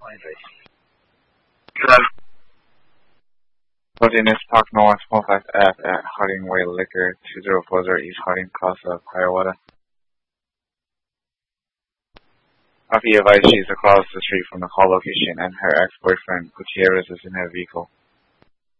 Holdiness Park North, Halifax Ave at Harding Way Liquor, 2040 East Harding, Casa, Hiawatha. Rafi advised she's across the street from the call location and her ex-boyfriend, Gutierrez, is in her vehicle.